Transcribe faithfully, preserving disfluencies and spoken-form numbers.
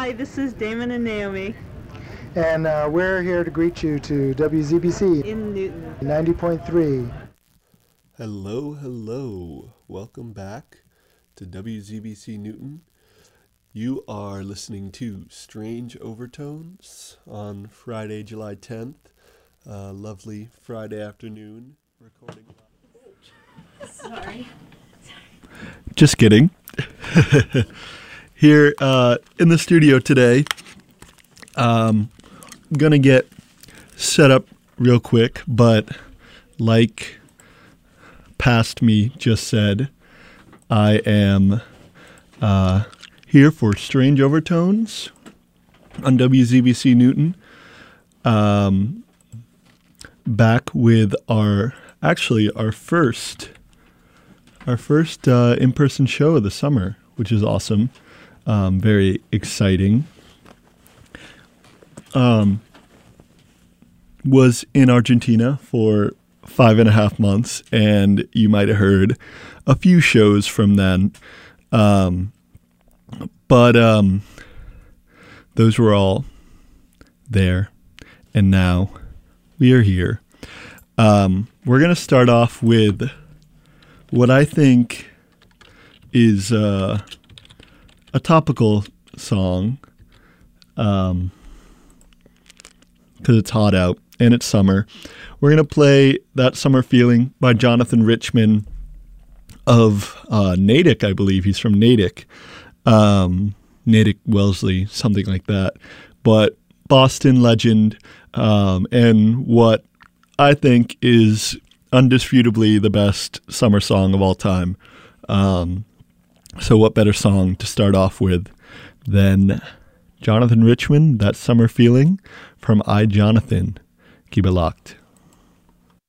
Hi, this is Damon and Naomi. And uh, we're here to greet you to W Z B C in Newton ninety point three. Hello, hello. Welcome back to W Z B C Newton. You are listening to Strange Overtones on Friday, July tenth. Uh, lovely Friday afternoon. Recording. Sorry. Just kidding. Here uh, in the studio today, um, I'm going to get set up real quick, but like past me just said, I am uh, here for Strange Overtones on W Z B C Newton. Um, back with our, actually our first, our first uh, in-person show of the summer, which is awesome. Um, very exciting. Um, was in Argentina for five and a half months, and you might have heard a few shows from then. Um, but um, those were all there, and now we are here. Um, we're going to start off with what I think is uh, a topical song, um, because it's hot out and it's summer. We're going to play That Summer Feeling by Jonathan Richman of uh, Natick, I believe. He's from Natick. Um, Natick, Wellesley, something like that. But Boston legend, um, and what I think is undisputably the best summer song of all time. Um, so what better song to start off with than Jonathan Richman, That Summer Feeling, from I, Jonathan. Keep it locked.